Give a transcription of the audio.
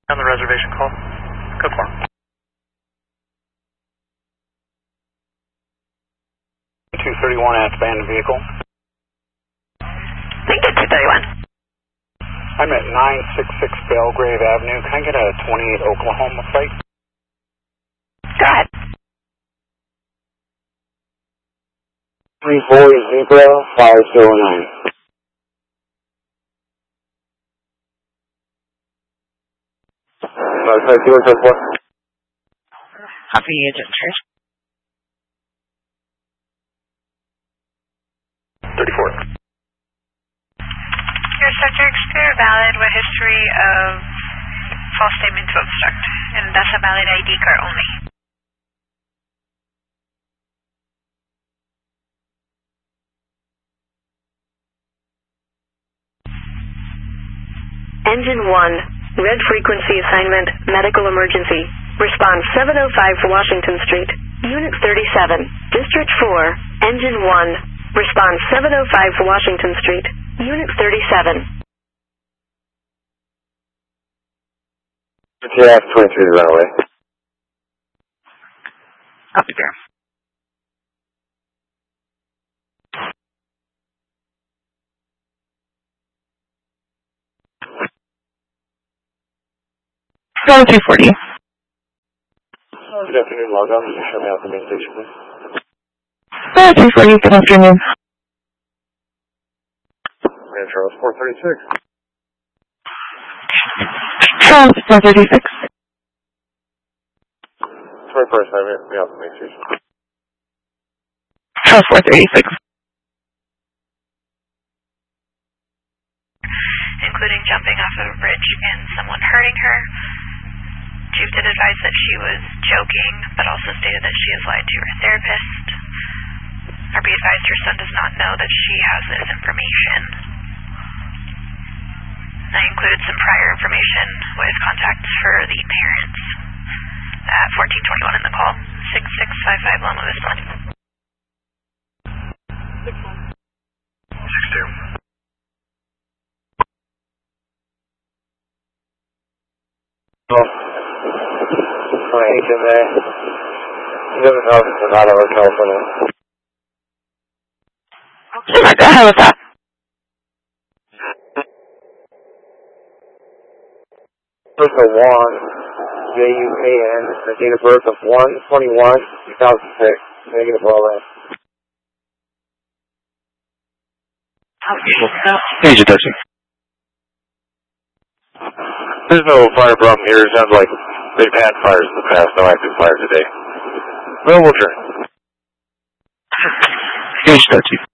On the reservation call. Go for it. 231 at abandoned vehicle. Lincoln 231. I'm at 966 Belgrave Avenue. Can I get a 28 Oklahoma plate? Go ahead. 34 Zebra 509. Copy agent Trish. 34. Your subjects clear valid with history of false statement to obstruct, and that's a valid ID card only. Engine 1, red frequency assignment, medical emergency. Response 705 for Washington Street. Unit 37, District 4, Engine 1. Response 705 for Washington Street. Unit 37. GTF 23 to runaway. Copy there. Go 240. Good afternoon, log on. Show me out the main station, please. Go 240, good afternoon. Man Charles 436. Charles 436. 21st, I'm at me out the main station. Charles 436. Including jumping off of a bridge and someone hurting her. Chief did advise that she was joking, but also stated that she has lied to her therapist. Or be advised her son does not know that she has this information. I included some prior information with contacts for the parents at 1421 in the call. 6655 Loma Vista. 62. HMA. He doesn't know if it's an auto or California. Sure, go ahead with that. Birth of Juan, J-U-A-N, the date of birth of 1/21/2006. Negative all that. Agent touching. There's no fire problem here. It sounds like they've had fires in the past. No active fire today. Well, we'll turn. Agent touching.